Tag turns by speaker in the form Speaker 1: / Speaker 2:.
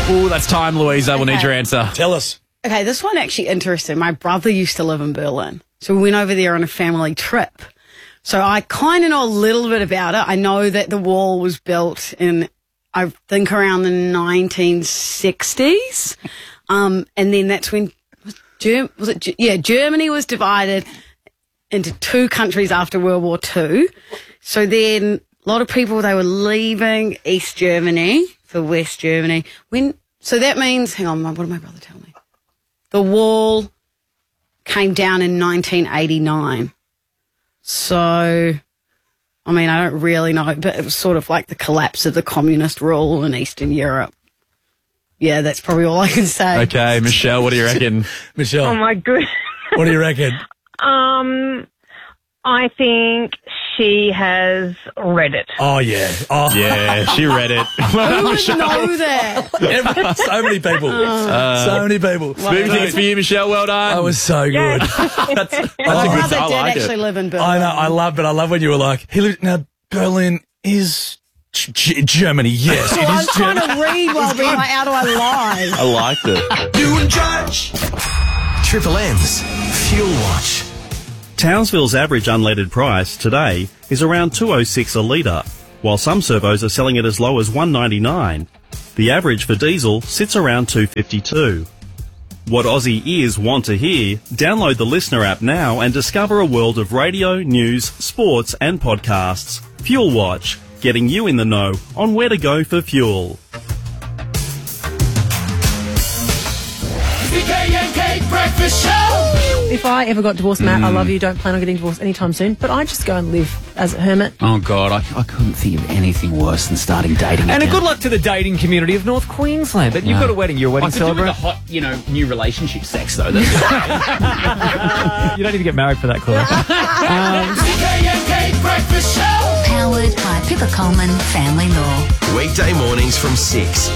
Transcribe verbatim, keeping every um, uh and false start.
Speaker 1: Ooh, that's time, Louisa. We'll
Speaker 2: Okay.
Speaker 1: need your answer.
Speaker 3: Tell us.
Speaker 2: Okay, this one actually interesting. My brother used to live in Berlin. So we went over there on a family trip. So I kind of know a little bit about it. I know that the wall was built in, I think, around the nineteen sixties. Um, and then that's when, was, Germ- was it? Yeah, Germany was divided into two countries after World War Two. So then a lot of people, they were leaving East Germany for West Germany. When So that means, hang on, what did my brother tell me? The wall came down in nineteen eighty-nine. So, I mean, I don't really know, but it was sort of like the collapse of the communist rule in Eastern Europe. Yeah, that's probably all I can say.
Speaker 1: Okay, Michelle, what do you reckon?
Speaker 3: Michelle,
Speaker 4: Oh my goodness.
Speaker 3: what do you reckon?
Speaker 4: Um, I think she has read it.
Speaker 3: Oh, yeah. Oh,
Speaker 1: Yeah, she read it.
Speaker 2: Who would know that?
Speaker 3: Every- so many people. so many people.
Speaker 1: Movie tickets for you, Michelle. Well done.
Speaker 3: That was so good. That's, that's a
Speaker 2: My
Speaker 3: good
Speaker 2: brother
Speaker 1: I
Speaker 2: did
Speaker 1: like it.
Speaker 2: actually live in Berlin.
Speaker 3: I know. I love it. I love when you were like, he lived, now, Berlin is G- G- Germany. Yes,
Speaker 2: Well,
Speaker 3: it
Speaker 2: I'm
Speaker 3: is
Speaker 2: trying
Speaker 3: Germany.
Speaker 2: to read while being like, how do I lie?
Speaker 1: I liked it.
Speaker 5: Doing Judge. Triple M's Fuel Watch.
Speaker 6: Townsville's average unleaded price today is around two oh six a litre, while some servos are selling it as low as one ninety-nine. The average for diesel sits around two fifty-two. What Aussie ears want to hear? Download the Listener app now and discover a world of radio, news, sports and podcasts. Fuel Watch, getting you in the know on where to go for fuel.
Speaker 7: The Kay and Kate Breakfast Show.
Speaker 8: If I ever got divorced, Matt, I love you, don't plan on getting divorced anytime soon, but I just go and live as a hermit.
Speaker 9: Oh, God, I, I couldn't think of anything worse than starting dating
Speaker 10: And a
Speaker 9: again.
Speaker 10: good luck to the dating community of North Queensland. But you've
Speaker 9: No.
Speaker 10: got a wedding, you're a wedding
Speaker 9: I could do with
Speaker 10: celebrant.
Speaker 9: the hot, you know, new relationship sex, though. That's
Speaker 10: You don't need to get married for that, Claire.
Speaker 7: The Kay and Kate Breakfast Show.
Speaker 11: Powered by Pippa Coleman Family Law.
Speaker 5: Weekday mornings from six